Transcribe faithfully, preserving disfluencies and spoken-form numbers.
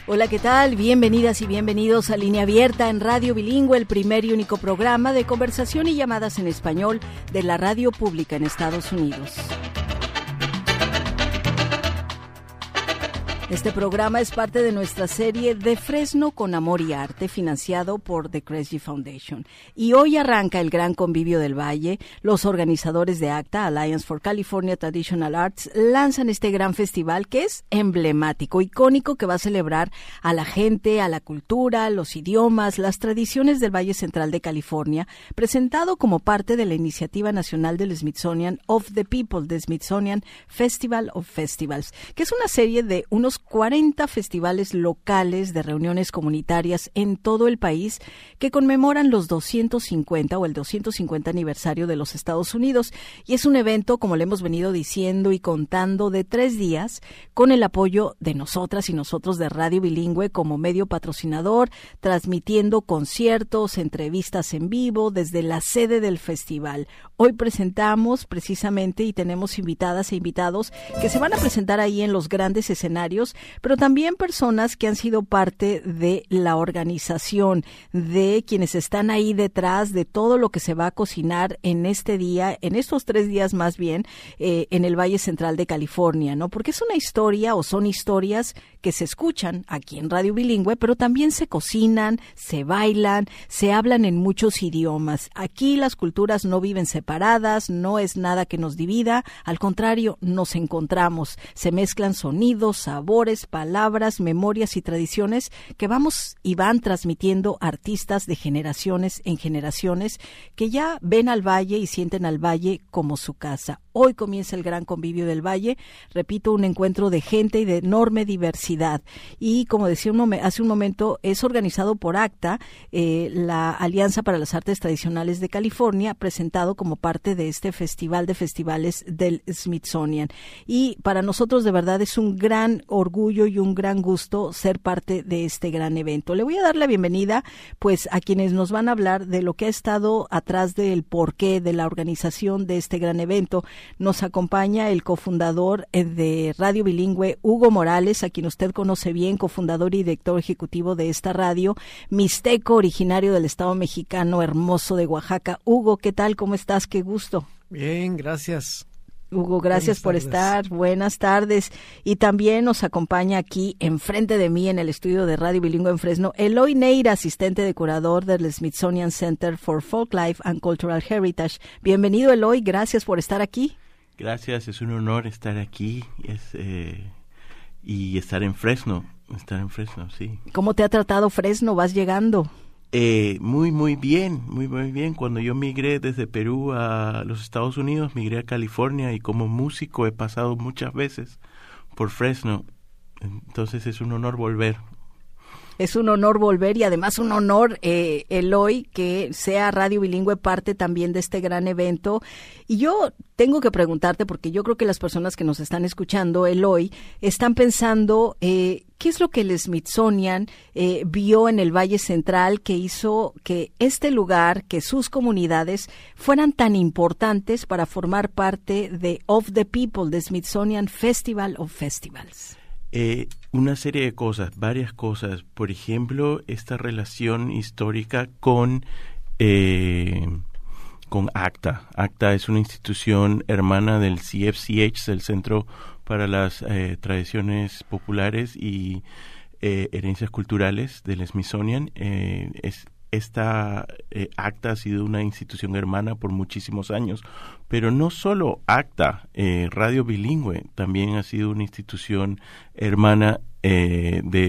Hola, ¿qué tal? Bienvenidas y bienvenidos a Línea Abierta en Radio Bilingüe, el primer y único programa de conversación y llamadas en español de la radio pública en Estados Unidos. Este programa es parte de nuestra serie De Fresno con Amor y Arte, financiado por The Kresge Foundation. Y hoy arranca el Gran Convivio del Valle. Los organizadores de ACTA, Alliance for California Traditional Arts, lanzan este gran festival que es emblemático, icónico, que va a celebrar a la gente, a la cultura, los idiomas, las tradiciones del Valle Central de California, presentado como parte de la iniciativa nacional del Smithsonian of the People, the Smithsonian Festival of Festivals, que es una serie de unos cuarenta festivales locales de reuniones comunitarias en todo el país que conmemoran los doscientos cincuenta o el doscientos cincuenta aniversario de los Estados Unidos. Y es un evento, como le hemos venido diciendo y contando, de tres días con el apoyo de nosotras y nosotros de Radio Bilingüe como medio patrocinador, transmitiendo conciertos, entrevistas en vivo desde la sede del festival. Hoy presentamos precisamente y tenemos invitadas e invitados que se van a presentar ahí en los grandes escenarios, pero también personas que han sido parte de la organización, de quienes están ahí detrás de todo lo que se va a cocinar en este día, en estos tres días más bien, eh, en el Valle Central de California, ¿no? Porque es una historia o son historias que se escuchan aquí en Radio Bilingüe, pero también se cocinan, se bailan, se hablan en muchos idiomas. Aquí las culturas no viven separadas, no es nada que nos divida, al contrario, nos encontramos, se mezclan sonidos, sabores, palabras, memorias y tradiciones que vamos y van transmitiendo artistas de generaciones en generaciones que ya ven al Valle y sienten al Valle como su casa. Hoy comienza el Gran Convivio del Valle, repito, un encuentro de gente y de enorme diversidad. Y como decía un momen- hace un momento, es organizado por ACTA, eh, la Alianza para las Artes Tradicionales de California, presentado como parte de este Festival de Festivales del Smithsonian. Y para nosotros de verdad es un gran orgullo y un gran gusto ser parte de este gran evento. Le voy a dar la bienvenida pues a quienes nos van a hablar de lo que ha estado atrás del porqué de la organización de este gran evento. Nos acompaña el cofundador de Radio Bilingüe, Hugo Morales, a quien usted conoce bien, cofundador y director ejecutivo de esta radio, mixteco, originario del estado mexicano hermoso de Oaxaca. Hugo, ¿qué tal? ¿Cómo estás? Qué gusto. Bien, gracias. Hugo, gracias por estar. Buenas tardes. Y también nos acompaña aquí, enfrente de mí, en el estudio de Radio Bilingüe en Fresno, Eloy Neira, asistente de curador del Smithsonian Center for Folklife and Cultural Heritage. Bienvenido, Eloy. Gracias por estar aquí. Gracias, es un honor estar aquí es, eh, y estar en Fresno. Estar en Fresno, sí. ¿Cómo te ha tratado Fresno? ¿Vas llegando? Eh, muy, muy bien, muy, muy bien. Cuando yo migré desde Perú a los Estados Unidos, migré a California y como músico he pasado muchas veces por Fresno. Entonces es un honor volver. Es un honor volver y además un honor, eh, Eloy, que sea Radio Bilingüe parte también de este gran evento. Y yo tengo que preguntarte, porque yo creo que las personas que nos están escuchando, Eloy, están pensando, eh, ¿qué es lo que el Smithsonian eh, vio en el Valle Central que hizo que este lugar, que sus comunidades fueran tan importantes para formar parte de Of the People, the Smithsonian Festival of Festivals? Eh, una serie de cosas, varias cosas. Por ejemplo, esta relación histórica con eh, con ACTA. ACTA es una institución hermana del C F C H, el Centro para las eh, Tradiciones Populares y eh, Herencias Culturales del Smithsonian. Eh, es Esta eh, ACTA ha sido una institución hermana por muchísimos años, pero no solo ACTA, eh, Radio Bilingüe también ha sido una institución hermana eh, de